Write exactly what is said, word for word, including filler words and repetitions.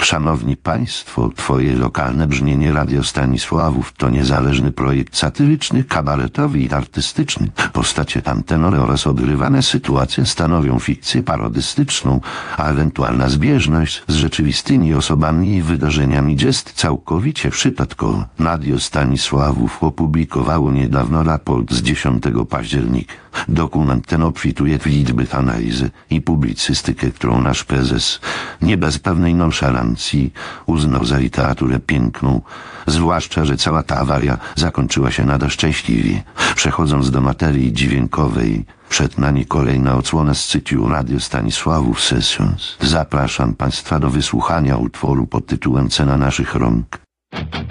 Szanowni Państwo, Twoje lokalne brzmienie Radio Stanisławów to niezależny projekt satyryczny, kabaretowy i artystyczny. Postacie tantenowe oraz odgrywane sytuacje stanowią fikcję parodystyczną, a ewentualna zbieżność z rzeczywistymi osobami i wydarzeniami jest całkowicie przypadkowa. Radio Stanisławów opublikowało niedawno raport z dziesiątego października. Dokument ten obfituje w liczby, analizy i publicystykę, którą nasz prezes nie bez pewnej nonszalancji uznał za literaturę piękną, zwłaszcza że cała ta awaria zakończyła się nada szczęśliwie. Przechodząc do materii dźwiękowej, przed nami kolejna odsłona z cyklu Radio Stanisławów Sessions. Zapraszam Państwa do wysłuchania utworu pod tytułem Cena naszych rąk.